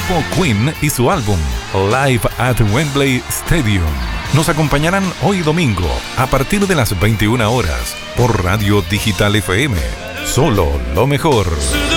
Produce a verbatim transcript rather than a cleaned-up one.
grupo Queen y su álbum Live at Wembley Stadium. Nos acompañarán hoy domingo a partir de las veintiuna horas por Radio Digital F M. Solo lo mejor.